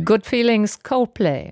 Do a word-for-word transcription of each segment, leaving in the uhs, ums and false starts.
Good Feelings, Coldplay.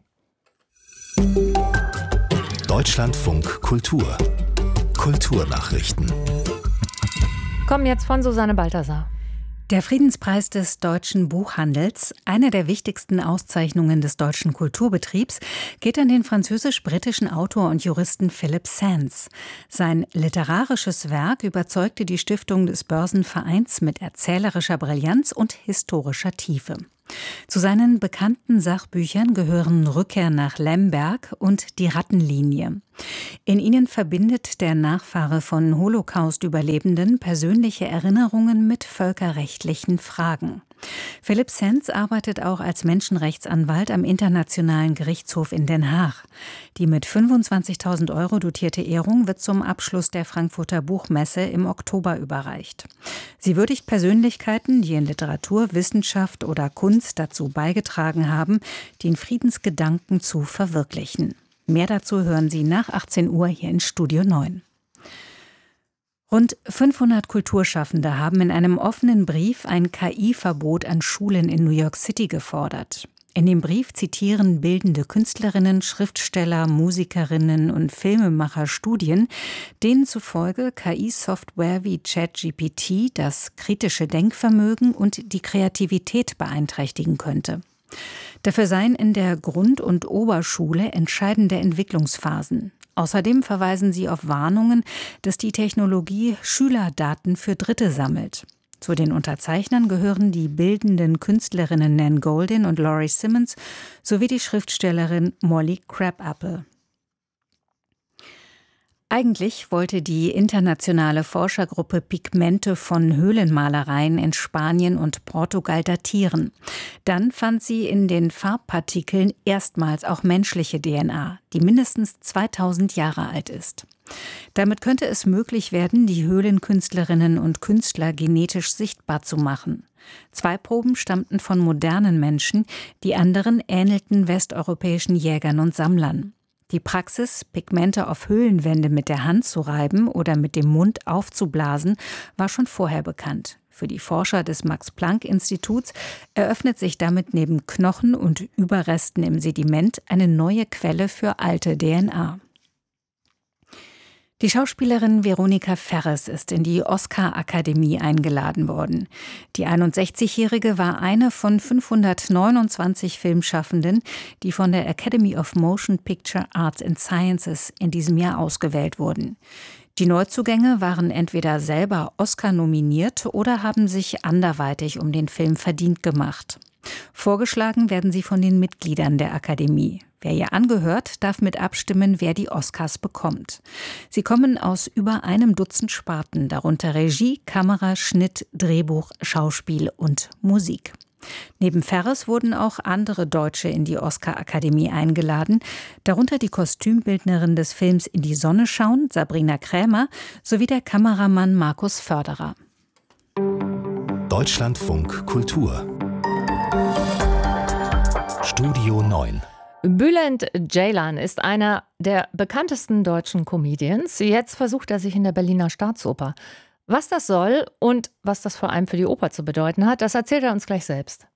Deutschlandfunk Kultur. Kulturnachrichten. Kommen jetzt von Susanne Balthasar. Der Friedenspreis des deutschen Buchhandels, eine der wichtigsten Auszeichnungen des deutschen Kulturbetriebs, geht an den französisch-britischen Autor und Juristen Philip Sands. Sein literarisches Werk überzeugte die Stiftung des Börsenvereins mit erzählerischer Brillanz und historischer Tiefe. Zu seinen bekannten Sachbüchern gehören Rückkehr nach Lemberg und Die Rattenlinie. In ihnen verbindet der Nachfahre von Holocaust-Überlebenden persönliche Erinnerungen mit völkerrechtlichen Fragen. Philip Sands arbeitet auch als Menschenrechtsanwalt am Internationalen Gerichtshof in Den Haag. Die mit fünfundzwanzigtausend Euro dotierte Ehrung wird zum Abschluss der Frankfurter Buchmesse im Oktober überreicht. Sie würdigt Persönlichkeiten, die in Literatur, Wissenschaft oder Kunst dazu beigetragen haben, den Friedensgedanken zu verwirklichen. Mehr dazu hören Sie nach achtzehn Uhr hier in Studio neun. Rund fünfhundert Kulturschaffende haben in einem offenen Brief ein K I-Verbot an Schulen in New York City gefordert. In dem Brief zitieren bildende Künstlerinnen, Schriftsteller, Musikerinnen und Filmemacher Studien, denen zufolge K I-Software wie ChatGPT das kritische Denkvermögen und die Kreativität beeinträchtigen könnte. Dafür seien in der Grund- und Oberschule entscheidende Entwicklungsphasen. Außerdem verweisen sie auf Warnungen, dass die Technologie Schülerdaten für Dritte sammelt. Zu den Unterzeichnern gehören die bildenden Künstlerinnen Nan Goldin und Laurie Simmons sowie die Schriftstellerin Molly Crabapple. Eigentlich wollte die internationale Forschergruppe Pigmente von Höhlenmalereien in Spanien und Portugal datieren. Dann fand sie in den Farbpartikeln erstmals auch menschliche D N A, die mindestens zweitausend Jahre alt ist. Damit könnte es möglich werden, die Höhlenkünstlerinnen und Künstler genetisch sichtbar zu machen. Zwei Proben stammten von modernen Menschen, die anderen ähnelten westeuropäischen Jägern und Sammlern. Die Praxis, Pigmente auf Höhlenwände mit der Hand zu reiben oder mit dem Mund aufzublasen, war schon vorher bekannt. Für die Forscher des Max-Planck-Instituts eröffnet sich damit neben Knochen und Überresten im Sediment eine neue Quelle für alte D N A. Die Schauspielerin Veronika Ferres ist in die Oscar-Akademie eingeladen worden. Die einundsechzigjährige war eine von fünfhundertneunundzwanzig Filmschaffenden, die von der Academy of Motion Picture Arts and Sciences in diesem Jahr ausgewählt wurden. Die Neuzugänge waren entweder selber Oscar nominiert oder haben sich anderweitig um den Film verdient gemacht. Vorgeschlagen werden sie von den Mitgliedern der Akademie. Wer ihr angehört, darf mit abstimmen, wer die Oscars bekommt. Sie kommen aus über einem Dutzend Sparten, darunter Regie, Kamera, Schnitt, Drehbuch, Schauspiel und Musik. Neben Ferres wurden auch andere Deutsche in die Oscar-Akademie eingeladen, darunter die Kostümbildnerin des Films In die Sonne schauen, Sabrina Krämer, sowie der Kameramann Markus Förderer. Deutschlandfunk Kultur. Studio neun. Bülent Ceylan ist einer der bekanntesten deutschen Comedians. Jetzt versucht er sich in der Berliner Staatsoper. Was das soll und was das vor allem für die Oper zu bedeuten hat, das erzählt er uns gleich selbst.